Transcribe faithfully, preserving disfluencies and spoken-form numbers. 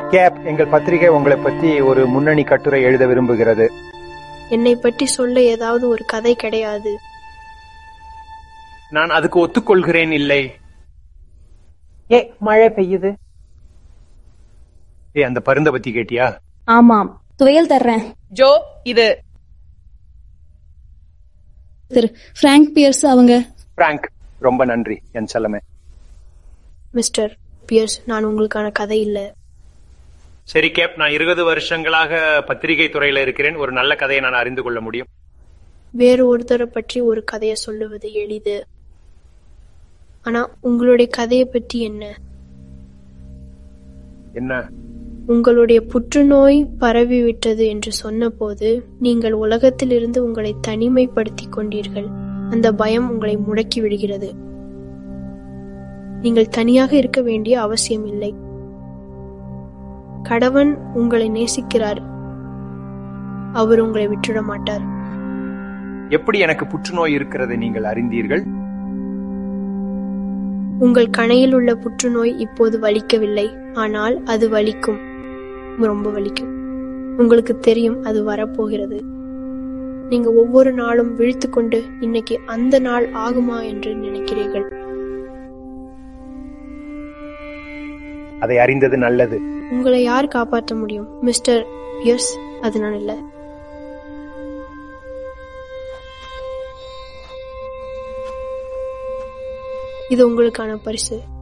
Gap, எங்கள் பத்திரிகை உங்களை பற்றி ஒரு முன்னணி கட்டுரை எழுத விரும்புகிறது. என்னை பற்றி சொல்ல ஏதாவது ஒரு கதை கிடையாது. நான் அதுக்கு ஒத்துக்கொள்கிறேன். இல்லை. ஏ, மழை பெய்யுது. ஏ, அந்த பருந்த பத்தி கேட்டியா? ஆமாம், துவையல் தர்றேன். ஜோ, இது திரு பிராங்க் பியர்ஸ். அவங்க பிராங்க், ரொம்ப நன்றி என் செல்லமே. மிஸ்டர் பியர்ஸ், நான் உங்களுக்கான கதை இல்ல. சரி கேப், நான் இருபது வருஷங்களாக பத்திரிகை துறையில இருக்கிறேன். ஒரு நல்ல கதையை நான் அறிந்து கொள்ள முடியும். வேறு ஒருத்தரை பற்றி ஒரு கதையை சொல்லுவது எளிது. ஆனா உங்களுடைய கதையை பற்றி என்ன? என்ன? உங்களுடைய புற்றுநோய் பரவிவிட்டது என்று சொன்ன போது நீங்கள் உலகத்தில் இருந்து உங்களை தனிமைப்படுத்திக் கொண்டீர்கள். அந்த பயம் உங்களை முடக்கி விடுகிறது. நீங்கள் தனியாக இருக்க வேண்டிய அவசியம் இல்லை. கடவன் உங்களை நேசிக்கிறார். அவர் உங்களை விட்டுவிட மாட்டார். எப்படி எனக்கு புற்றுநோய் இருக்கிறது நீங்கள் அறிந்தீர்கள்? உங்கள் கணையில் உள்ள புற்றுநோய் இப்போது வலிக்கவில்லை, ஆனால் அது வலிக்கும், ரொம்ப வலிக்கும். உங்களுக்கு தெரியும் அது வரப்போகிறது. நீங்க ஒவ்வொரு நாளும் விழித்து கொண்டு இன்னைக்கு அந்த நாள் ஆகுமா என்று நினைக்கிறீர்கள். அதை அறிந்தது நல்லது. உங்களை யார் காப்பாற்ற முடியும் மிஸ்டர் பியர்ஸ்? அது நான் இல்ல. இது உங்களுக்கான பரிசு.